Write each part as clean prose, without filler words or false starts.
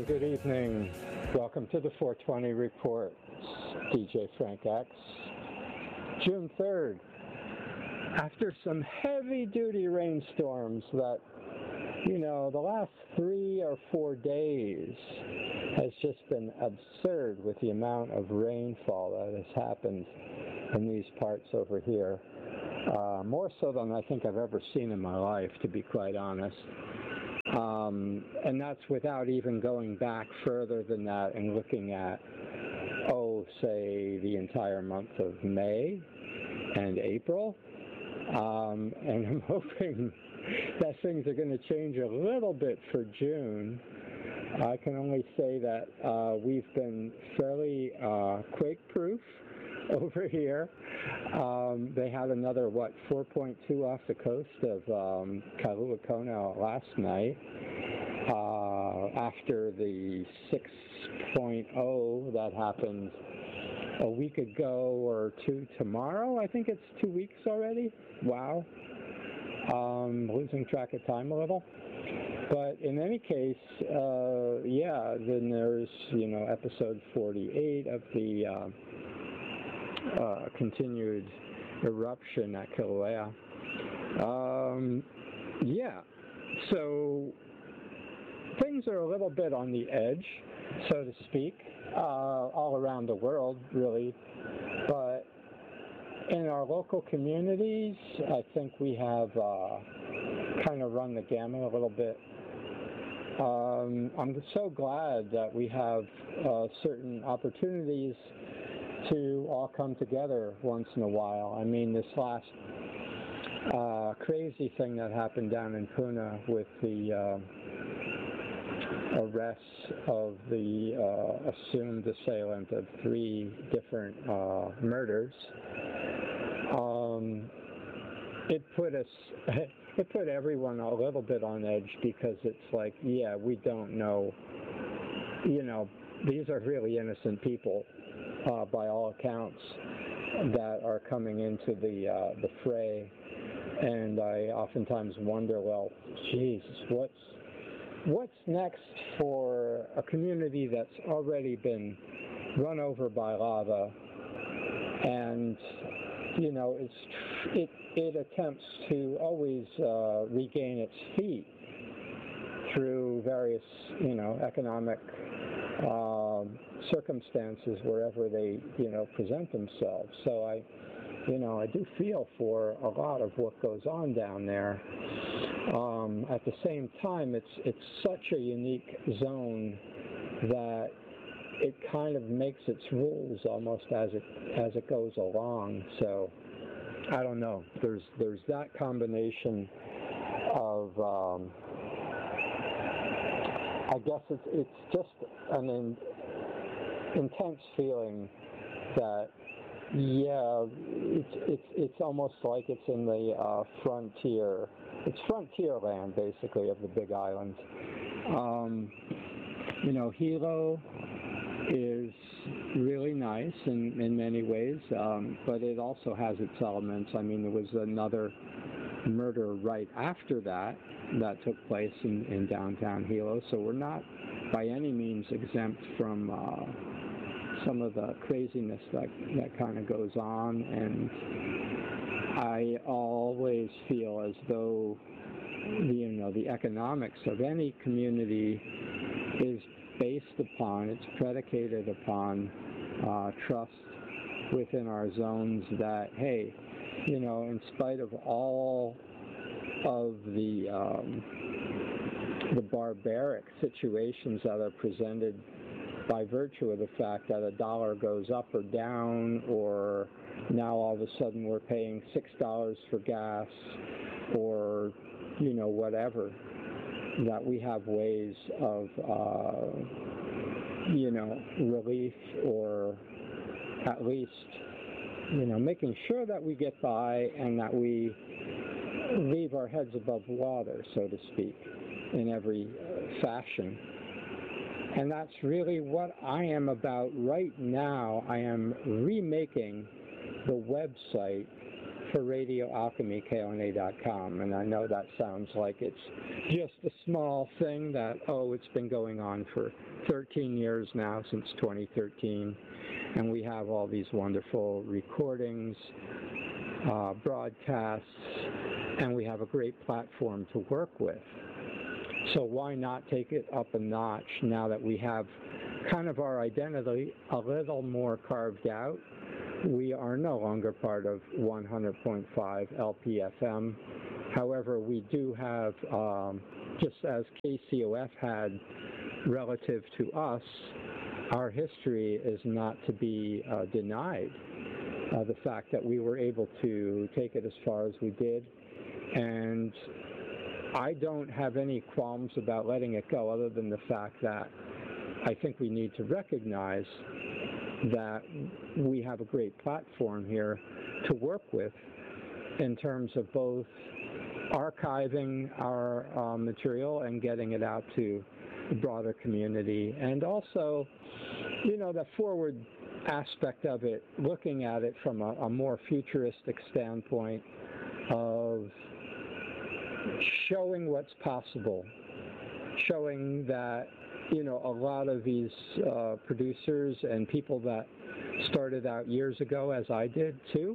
good evening. Welcome to the 420 Report. DJ Frank X. June 3rd. After some heavy-duty rainstorms that, the last 3 or 4 days has just been absurd with the amount of rainfall that has happened in these parts over here. More so than I think I've ever seen in my life, to be quite honest. And that's without even going back further than that and looking at, say, the entire month of May and April. And I'm hoping that things are going to change a little bit for June. I can only say that we've been fairly quake-proof over here. They had another, 4.2 off the coast of Kailua Kona last night after the 6.0 that happened a week ago or two tomorrow. I think it's 2 weeks already. Wow. Losing track of time a little. But in any case, then there's, episode 48 of the continued eruption at Kilauea. So things are a little bit on the edge, so to speak, all around the world, really. But in our local communities, I think we have kind of run the gamut a little bit. I'm so glad that we have certain opportunities to all come together once in a while. I mean, this last crazy thing that happened down in Puna with the arrests of the assumed assailant of 3 different murders, it put everyone a little bit on edge, because it's like, we don't know, these are really innocent people by all accounts that are coming into the fray. And I oftentimes wonder, well, Jesus, what's next for a community that's already been run over by lava, and it attempts to always regain its feet through various economic circumstances wherever they present themselves. So I do feel for a lot of what goes on down there. At the same time, it's such a unique zone that it kind of makes its rules almost as it goes along. So I don't know. There's that combination of I guess it's just an intense feeling that it's almost like it's in the frontier. It's frontier land, basically, of the Big Island. Hilo is really nice in many ways, but it also has its elements. I mean, there was another murder right after that took place in downtown Hilo, so we're not by any means exempt from some of the craziness that kind of goes on. And I always feel as though the economics of any community is based upon, it's predicated upon trust within our zones that, hey, in spite of all of the barbaric situations that are presented by virtue of the fact that a dollar goes up or down, or now all of a sudden we're paying $6 for gas, or whatever, that we have ways of relief, or at least making sure that we get by and that we leave our heads above water, so to speak, in every fashion. And that's really what I am about right now. I am remaking the website for Radio Alchemy, KONA.com. And I know that sounds like it's just a small thing that, it's been going on for 13 years now, since 2013. And we have all these wonderful recordings, broadcasts, and we have a great platform to work with. So why not take it up a notch now that we have kind of our identity a little more carved out? We are no longer part of 100.5 LPFM. However, we do have, just as KCOF had relative to us, our history is not to be denied. The fact that we were able to take it as far as we did, and I don't have any qualms about letting it go, other than the fact that I think we need to recognize that we have a great platform here to work with in terms of both archiving our material and getting it out to the broader community, and also, the forward aspect of it, looking at it from a more futuristic standpoint of showing what's possible, showing that, a lot of these producers and people that started out years ago, as I did too,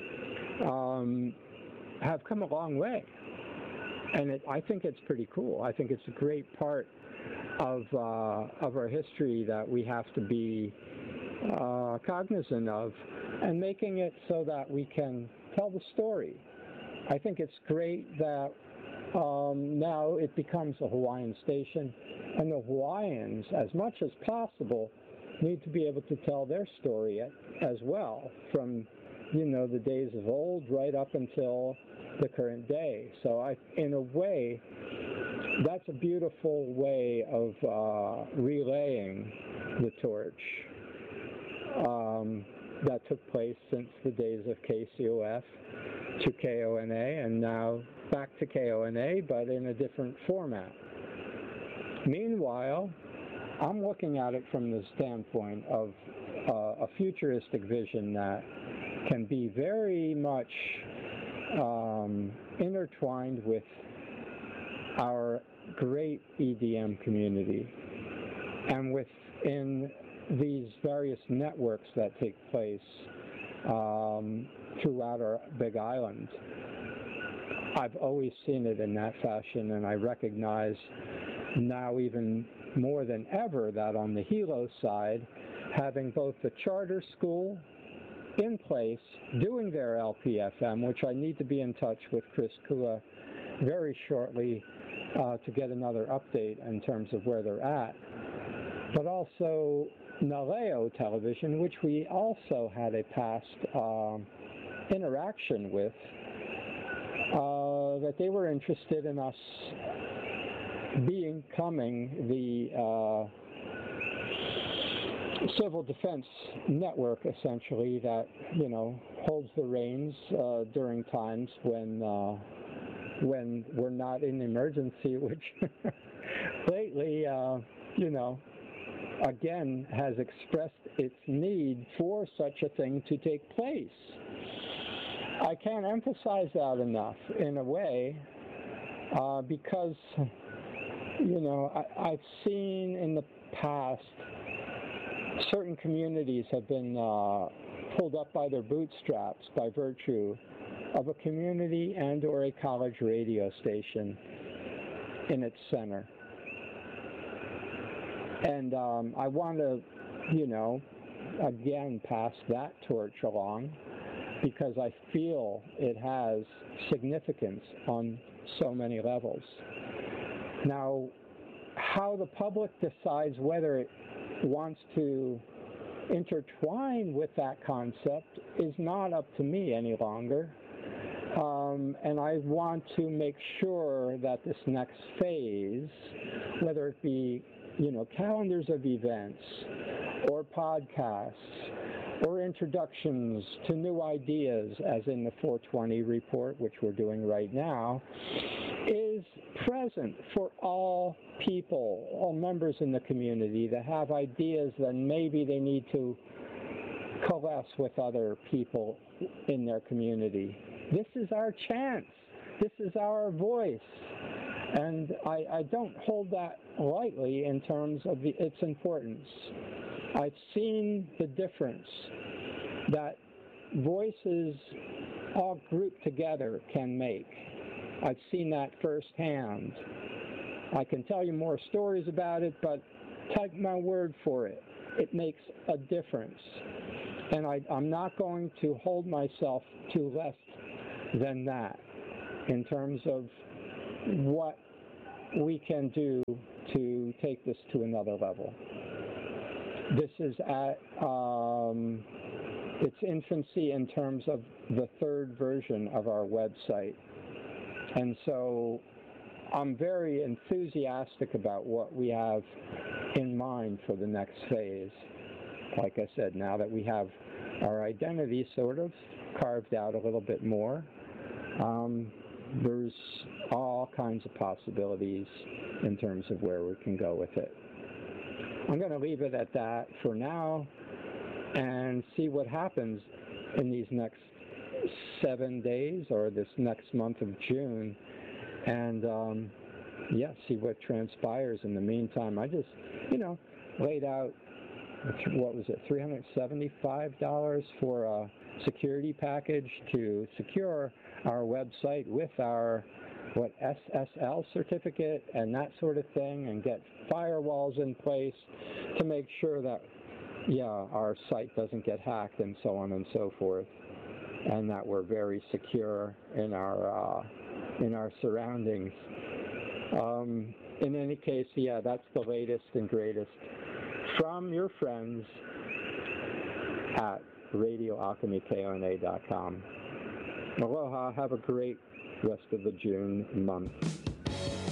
have come a long way. And I think it's pretty cool. I think it's a great part of our history that we have to be cognizant of, and making it so that we can tell the story. I think it's great that now it becomes a Hawaiian station, and the Hawaiians, as much as possible, need to be able to tell their story as well, from the days of old right up until the current day. So in a way, that's a beautiful way of relaying the torch that took place since the days of KCOF to KONA, and now back to KONA, but in a different format. Meanwhile, I'm looking at it from the standpoint of a futuristic vision that can be very much intertwined with our great EDM community, and within these various networks that take place throughout our Big Island. I've always seen it in that fashion, and I recognize now even more than ever that on the Hilo side, having both the charter school in place doing their LPFM, which I need to be in touch with Chris Kua very shortly to get another update in terms of where they're at, but also Naleo Television, which we also had a past interaction with, that they were interested in us becoming the civil defense network, essentially, that holds the reins during times when we're not in emergency, which lately again has expressed its need for such a thing to take place. I can't emphasize that enough, in a way, because I've seen in the past certain communities have been pulled up by their bootstraps by virtue of a community and or a college radio station in its center. And I want to, again, pass that torch along, because I feel it has significance on so many levels. Now, how the public decides whether it wants to intertwine with that concept is not up to me any longer. And I want to make sure that this next phase, whether it be, calendars of events or podcasts or introductions to new ideas, as in the 420 report, which we're doing right now, is present for all people, all members in the community that have ideas that maybe they need to coalesce with other people in their community. this is our chance. This is our voice. And I don't hold that lightly in terms of its importance. I've seen the difference that voices all grouped together can make. I've seen that firsthand. I can tell you more stories about it, but take my word for it. It makes a difference. And I'm not going to hold myself to less than that in terms of what we can do to take this to another level. This is at its infancy in terms of the third version of our website. And so I'm very enthusiastic about what we have in mind for the next phase. Like I said, now that we have our identity sort of carved out a little bit more, there's all kinds of possibilities in terms of where we can go with it. I'm going to leave it at that for now and see what happens in these next 7 days or this next month of June, and see what transpires in the meantime. I just, laid out, what was it, $375 for a security package to secure our website with our SSL certificate and that sort of thing, and get firewalls in place to make sure that our site doesn't get hacked and so on and so forth, and that we're very secure in our surroundings. In any case, that's the latest and greatest from your friends at radioalchemykona.com. Aloha, have a great rest of the June month.